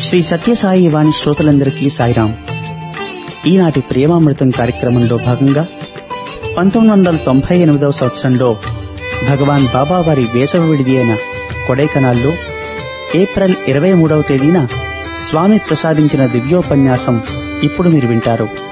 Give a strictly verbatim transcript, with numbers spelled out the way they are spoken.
శ్రీ సత్యసాయి వాణి శ్రోతలందరికీ సాయిరాం. ఈనాటి ప్రేమామృతం కార్యక్రమంలో భాగంగా పంతొమ్మిది వందల తొంభై ఎనిమిదవ సంవత్సరంలో భగవాన్ బాబా వారి వేసవి విడిది అయిన కొడైకనాల్లో ఏప్రిల్ ఇరవై మూడవ తేదీన స్వామి ప్రసాదించిన దివ్యోపన్యాసం ఇప్పుడు మీరు వింటారు.